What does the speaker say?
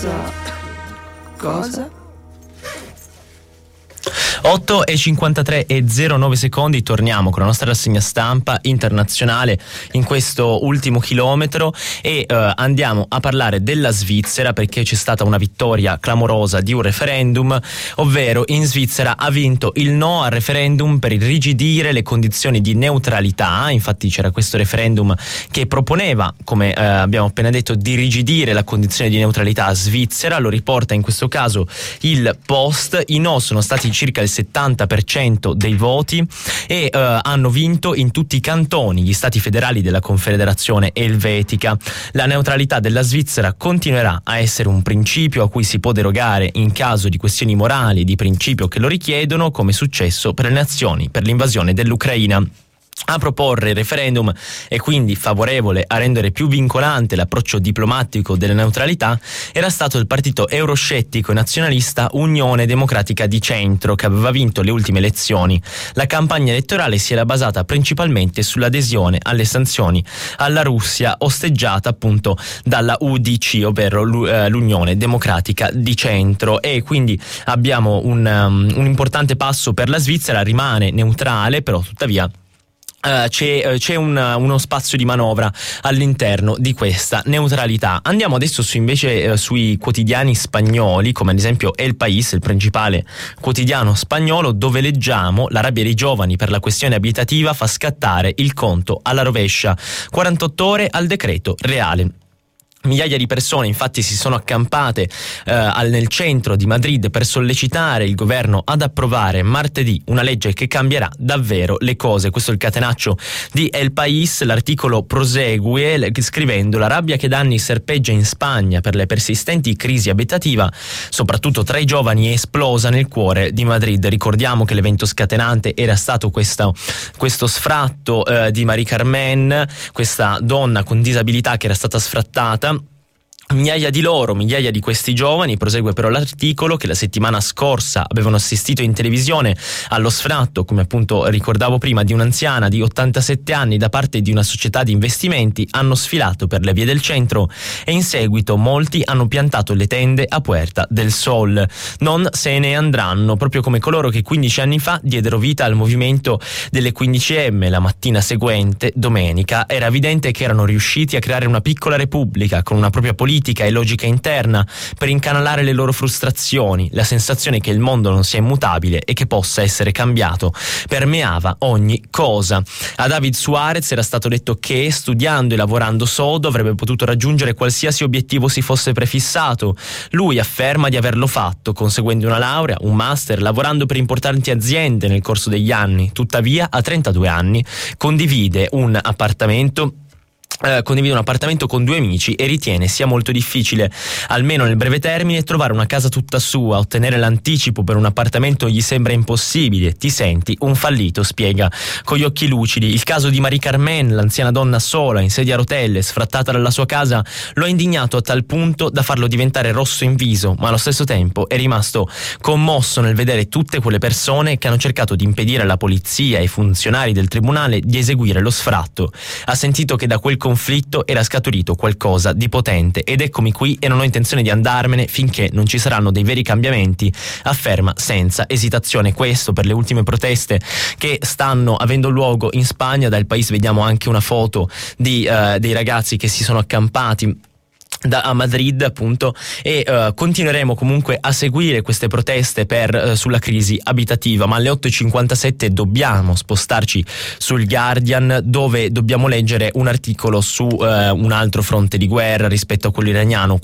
Cosa? 8:53 e 09 secondi, torniamo con la nostra rassegna stampa internazionale in questo ultimo chilometro e andiamo a parlare della Svizzera, perché c'è stata una vittoria clamorosa di un referendum, ovvero in Svizzera ha vinto il no al referendum per irrigidire le condizioni di neutralità. Infatti c'era questo referendum che proponeva, come abbiamo appena detto, di irrigidire la condizione di neutralità svizzera. Lo riporta in questo caso il Post. I no sono stati circa il 70% dei voti e hanno vinto in tutti i cantoni, gli stati federali della Confederazione Elvetica. La neutralità della Svizzera continuerà a essere un principio a cui si può derogare in caso di questioni morali di principio che lo richiedono, come è successo per le nazioni per l'invasione dell'Ucraina. A proporre il referendum e quindi favorevole a rendere più vincolante l'approccio diplomatico della neutralità era stato il partito euroscettico e nazionalista Unione Democratica di Centro, che aveva vinto le ultime elezioni. La campagna elettorale si era basata principalmente sull'adesione alle sanzioni alla Russia, osteggiata appunto dalla UDC, ovvero l'Unione Democratica di Centro, e quindi abbiamo un importante passo per la Svizzera. Rimane neutrale, però tuttavia c'è uno spazio di manovra all'interno di questa neutralità. Andiamo adesso sui quotidiani spagnoli, come ad esempio El País, il principale quotidiano spagnolo, dove leggiamo: la rabbia dei giovani per la questione abitativa fa scattare il conto alla rovescia, 48 ore al decreto reale. Migliaia di persone infatti si sono accampate nel centro di Madrid per sollecitare il governo ad approvare martedì una legge che cambierà davvero le cose. Questo è il catenaccio di El País. L'articolo prosegue scrivendo: la rabbia che da anni serpeggia in Spagna per le persistenti crisi abitativa, soprattutto tra i giovani, è esplosa nel cuore di Madrid. Ricordiamo che l'evento scatenante era stato questo sfratto di Mari Carmen, questa donna con disabilità che era stata sfrattata. Migliaia di questi giovani, prosegue però l'articolo, che la settimana scorsa avevano assistito in televisione allo sfratto, come appunto ricordavo prima, di un'anziana di 87 anni da parte di una società di investimenti, hanno sfilato per le vie del centro e in seguito molti hanno piantato le tende a Puerta del Sol. Non se ne andranno, proprio come coloro che 15 anni fa diedero vita al movimento delle 15M. La mattina seguente, domenica, era evidente che erano riusciti a creare una piccola repubblica con una propria politica e logica interna per incanalare le loro frustrazioni. La sensazione che il mondo non sia immutabile e che possa essere cambiato permeava ogni cosa. A David Suarez era stato detto che, studiando e lavorando sodo, avrebbe potuto raggiungere qualsiasi obiettivo si fosse prefissato. Lui afferma di averlo fatto, conseguendo una laurea, un master, lavorando per importanti aziende nel corso degli anni. Tuttavia, a 32 anni, condivide un appartamento con 2 amici e ritiene sia molto difficile, almeno nel breve termine, trovare una casa tutta sua. Ottenere l'anticipo per un appartamento gli sembra impossibile. Ti senti un fallito, spiega con gli occhi lucidi. Il caso di Mari Carmen, l'anziana donna sola in sedia a rotelle, sfrattata dalla sua casa, lo ha indignato a tal punto da farlo diventare rosso in viso, ma allo stesso tempo è rimasto commosso nel vedere tutte quelle persone che hanno cercato di impedire alla polizia e ai funzionari del tribunale di eseguire lo sfratto. Ha sentito che da quel conflitto era scaturito qualcosa di potente ed eccomi qui e non ho intenzione di andarmene finché non ci saranno dei veri cambiamenti, afferma senza esitazione. Questo per le ultime proteste che stanno avendo luogo in Spagna. Dal País vediamo anche una foto dei ragazzi che si sono accampati a Madrid appunto e continueremo comunque a seguire queste proteste sulla crisi abitativa, ma alle 8:57 dobbiamo spostarci sul Guardian, dove dobbiamo leggere un articolo su un altro fronte di guerra rispetto a quello iraniano.